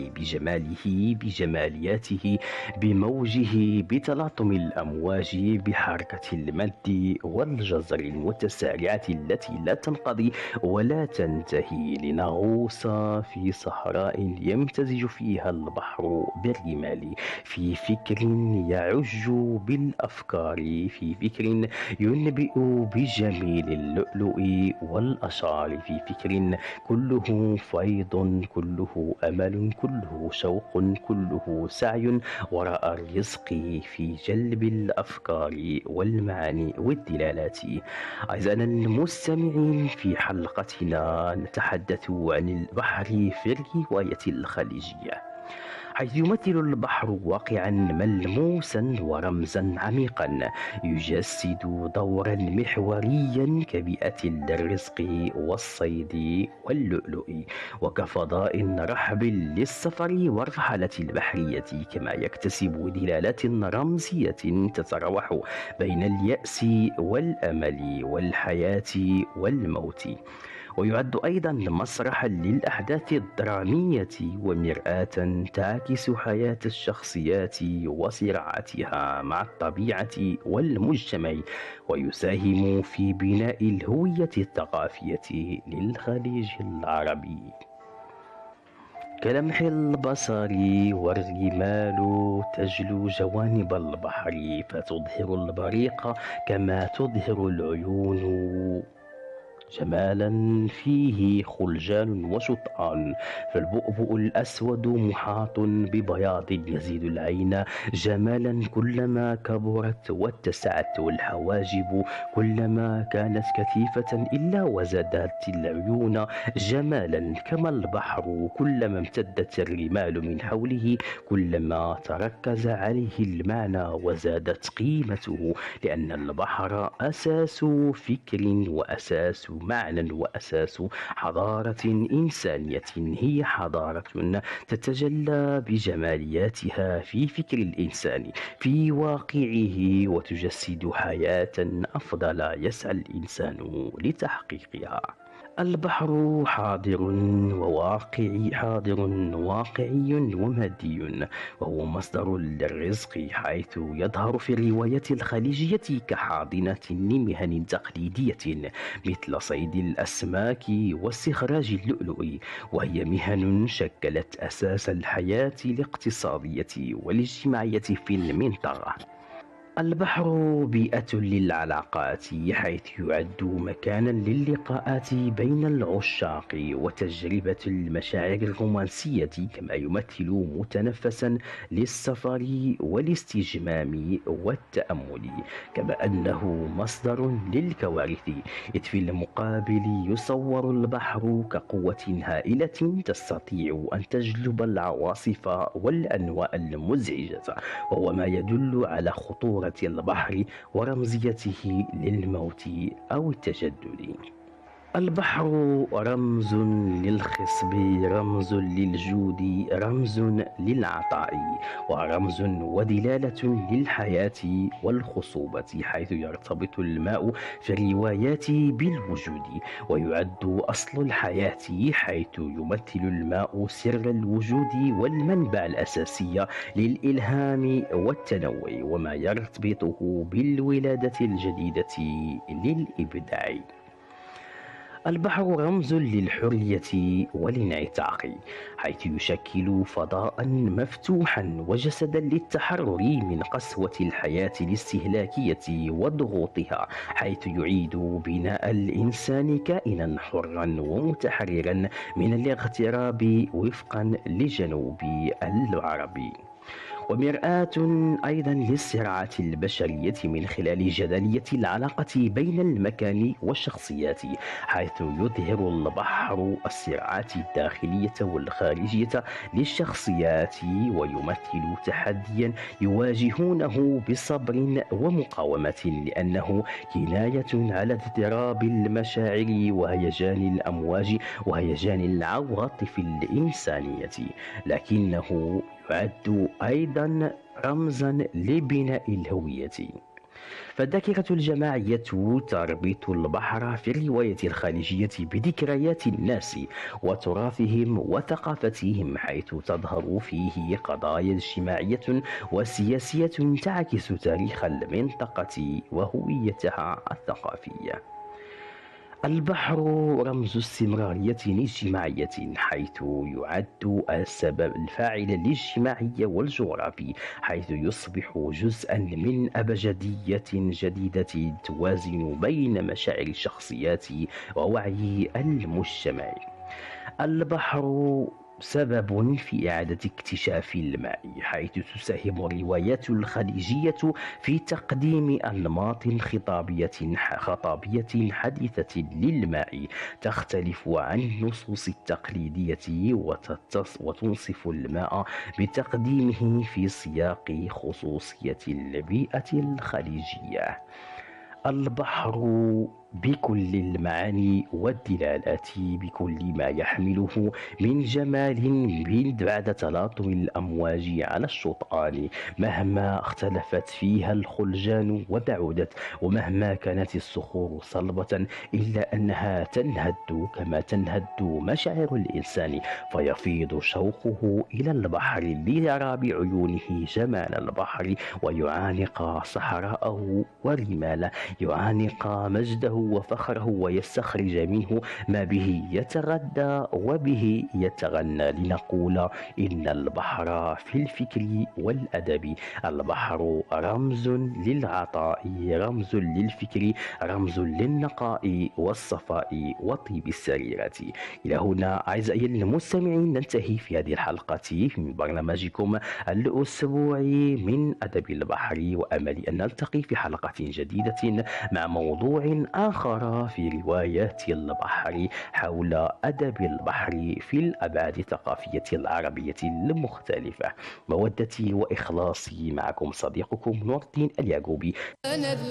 بجماله، بجمالياته، بموجه، بتلاطم الأمواج، بحركة المد والجزر المتسارعة التي لا تنقضي ولا تنتهي، لنغوص في صحراء يمتزج فيها البحر بالرمال، في فكر يعج بالأفكار، في فكر ينبئ بجميل اللؤلؤ والأشعار، في فكر كله فيض، كله أمل، كله شوق، كله سعي وراء الرزق، في جلب الأفكار والمعاني والدلالات. أعزائنا المستمعين، في حلقتنا نتحدث عن البحر في الرواية الخليجية، حيث يمثل البحر واقعا ملموسا ورمزا عميقا، يجسد دورا محوريا كبيئة للرزق والصيد واللؤلؤ، وكفضاء رحب للسفر والرحلة البحرية، كما يكتسب دلالات رمزية تتراوح بين اليأس والأمل والحياة والموت، ويعد أيضا مسرحا للأحداث الدرامية ومرآة تعكس حياة الشخصيات وصراعاتها مع الطبيعة والمجتمع، ويساهم في بناء الهوية الثقافية للخليج العربي. كلمح البصر والرمال تجلو جوانب البحر، فتظهر البريق كما تظهر العيون جمالا فيه خلجان وشطآن، فالبؤبؤ الأسود محاط ببياض يزيد العين جمالا، كلما كبرت واتسعت، والحواجب كلما كانت كثيفة إلا وزادت العيون جمالا، كما البحر كلما امتدت الرمال من حوله كلما تركز عليه المعنى وزادت قيمته، لأن البحر أساس فكر وأساس معنى وأساس حضارة إنسانية، هي حضارة تتجلى بجمالياتها في فكر الإنسان في واقعه، وتجسد حياة أفضل يسعى الإنسان لتحقيقها. البحر حاضر وواقعي، حاضر واقعي ومادي، وهو مصدر للرزق، حيث يظهر في الرواية الخليجية كحاضنة لمهن تقليدية مثل صيد الأسماك واستخراج اللؤلؤ، وهي مهن شكلت أساس الحياة الاقتصادية والاجتماعية في المنطقة. البحر بيئة للعلاقات، حيث يعد مكانا للقاءات بين العشاق وتجربة المشاعر الرومانسية، كما يمثل متنفسا للسفر والاستجمام والتأمل، كما أنه مصدر للكوارث، إذ في المقابل يصور البحر كقوة هائلة تستطيع أن تجلب العواصف والأنواء المزعجة، وهو ما يدل على خطورة البحر ورمزيته للموت أو التجدد. البحر رمز للخصب، رمز للجود، رمز للعطاء، ورمز ودلالة للحياة والخصوبة، حيث يرتبط الماء في الروايات بالوجود، ويعد أصل الحياة، حيث يمثل الماء سر الوجود والمنبع الأساسي للإلهام والتنوع، وما يرتبطه بالولادة الجديدة للإبداع. البحر رمز للحرية والانعتاق، حيث يشكل فضاء مفتوحا وجسدا للتحرر من قسوة الحياة الاستهلاكية وضغوطها، حيث يعيد بناء الإنسان كائنا حرا ومتحررا من الاغتراب وفقا لجنوب العربي، ومرآة أيضا للصراعات البشرية من خلال جدلية العلاقة بين المكان والشخصيات، حيث يظهر البحر الصراعات الداخلية والخارجية للشخصيات، ويمثل تحديا يواجهونه بصبر ومقاومة، لأنه كناية على اضطراب المشاعر وهيجان الأمواج وهيجان العواطف الإنسانية، لكنه يعد أيضا رمزا لبناء الهوية. فالذاكرة الجماعية تربط البحر في الرواية الخليجية بذكريات الناس وتراثهم وثقافتهم، حيث تظهر فيه قضايا اجتماعية وسياسية تعكس تاريخ المنطقة وهويتها الثقافية. البحر رمز استمرارية اجتماعية، حيث يعد السبب الفاعل الاجتماعي والجغرافي، حيث يصبح جزءا من أبجدية جديدة توازن بين مشاعر الشخصيات ووعي المجتمع. البحر سبب في إعادة اكتشاف الماء، حيث تساهم الروايات الخليجية في تقديم أنماط خطابية حديثة للماء، تختلف عن النصوص التقليدية وتنصف الماء بتقديمه في سياق خصوصية البيئة الخليجية. البحر بكل المعاني والدلالات، بكل ما يحمله من جمال بعد تلاطم الأمواج على الشطآن، مهما اختلفت فيها الخلجان وبعدت، ومهما كانت الصخور صلبة، إلا أنها تنهد كما تنهد مشاعر الإنسان، فيفيض شوقه إلى البحر ليرى بعيونه جمال البحر، ويعانق صحراءه ورماله، يعانق مجده وفخره، ويستخرج منه ما به يتغذى وبه يتغنى. لنقول إن البحر في الفكر والأدب. البحر رمز للعطاء، رمز للفكر، رمز للنقاء والصفاء وطيب السريرة. إلى هنا أعزائي المستمعين ننتهي في هذه الحلقة من برنامجكم الأسبوعي من أدب البحر، وأملي أن نلتقي في حلقة جديدة مع موضوع آخر في روايات البحر حول أدب البحر في الأبعاد الثقافية العربية المختلفة. مودتي وإخلاصي معكم صديقكم نور الدين اليعقوبي.